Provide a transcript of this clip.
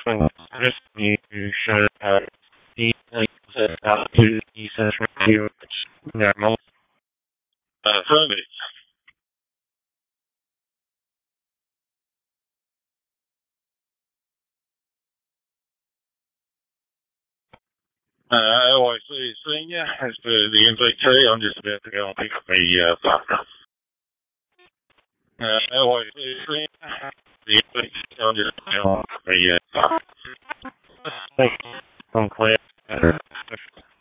when Chris you showed the out to the central view normal Sunday. I always say senior as the MVT. I'm just about to go and pick up my partner. I always say senior the MVT. I'm just going to pick up my partner. I'm clear.